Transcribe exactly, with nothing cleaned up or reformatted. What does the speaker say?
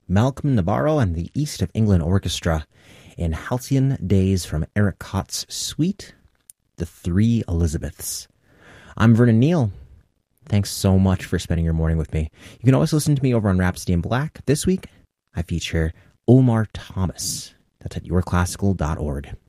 Malcolm Nabarro and the East of England Orchestra in Halcyon Days from Eric Kott's suite, The Three Elizabeths. I'm Vernon Neal. Thanks so much for spending your morning with me. You can always listen to me over on Rhapsody in Black. This week, I feature Omar Thomas. That's at your classical dot org.